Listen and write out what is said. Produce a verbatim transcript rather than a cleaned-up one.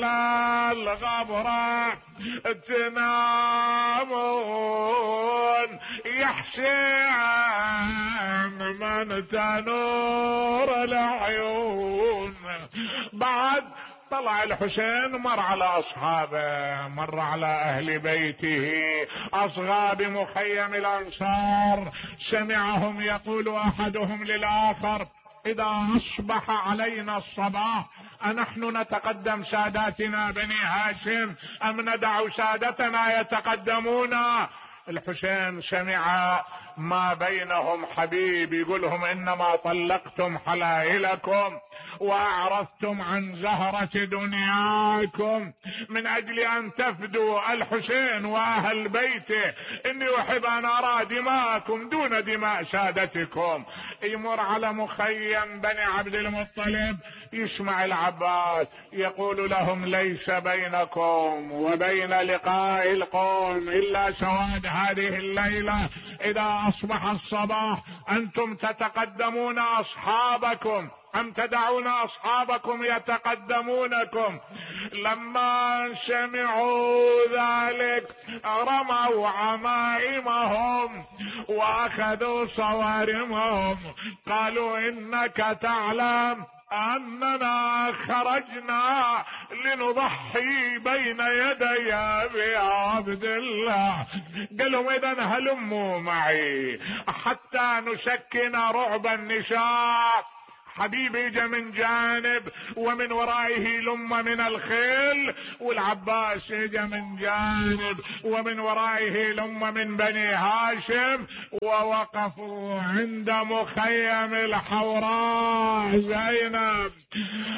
على الغبرة تنامون، يا حسين من تنور العيون. بعد طلع الحسين مر على أصحابه، مر على أهل بيته، أصغى بمخيم الأنصار، سمعهم يقول أحدهم للآخر: إذا أصبح علينا الصباح أنحن نتقدم ساداتنا بني هاشم أم ندع سادتنا يتقدمون؟ الحسين سمع ما بينهم حبيب يقولهم: إنما طلقتم حلائلكم وأعرضتم عن زهرة دنياكم من أجل أن تفدوا الحسين وأهل بيته، إني أحب أن أرى دماءكم دون دماء سادتكم. يمر على مخيم بني عبد المطلب، يسمع العباس يقول لهم: ليس بينكم وبين لقاء القوم إلا سواد هذه الليلة، إذا أصبح الصباح أنتم تتقدمون أصحابكم أم تدعون أصحابكم يتقدمونكم. لما سمعوا ذلك رموا عمائمهم وأخذوا صوارمهم، قالوا: إنك تعلم أننا خرجنا لنضحي بين يدي أبي عبد الله. قالوا: إذن هلموا معي حتى نسكن رعب النساء. حبيبي جاء من جانب ومن ورائه لمة من الخيل، والعباس جاء من جانب ومن ورائه لمة من بني هاشم، ووقفوا عند مخيم الحوراء زينب.